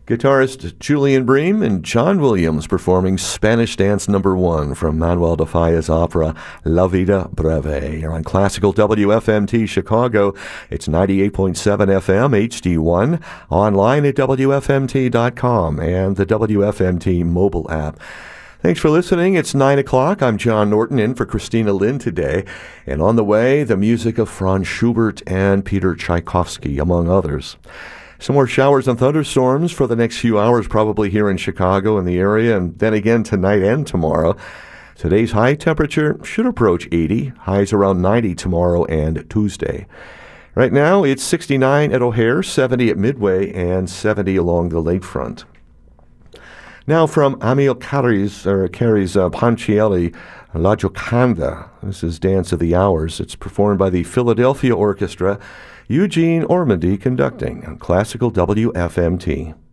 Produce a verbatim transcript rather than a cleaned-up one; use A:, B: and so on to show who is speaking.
A: Guitarist Julian Bream and John Williams performing Spanish Dance Number One from Manuel de Falla's opera La Vida Breve. You're on Classical W F M T Chicago. It's ninety-eight point seven F M H D one, online at W F M T dot com and the W F M T mobile app. Thanks for listening. It's nine o'clock. I'm John Norton in for Christina Lynn today. And on the way, the music of Franz Schubert and Peter Tchaikovsky, among others. Some more showers and thunderstorms for the next few hours, probably here in Chicago and the area, and then again tonight and tomorrow. Today's high temperature should approach eighty, highs around ninety tomorrow and Tuesday. Right now, it's sixty-nine at O'Hare, seventy at Midway, and seventy along the lakefront. Now from Amilcari's, or Cari's uh, Ponchielli, La Gioconda. This is Dance of the Hours. It's performed by the Philadelphia Orchestra, Eugene Ormandy conducting on Classical W F M T.